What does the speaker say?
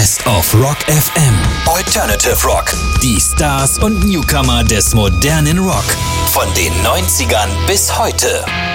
Best of Rock FM. Alternative Rock. Die Stars und Newcomer des modernen Rock. Von den 90ern bis heute.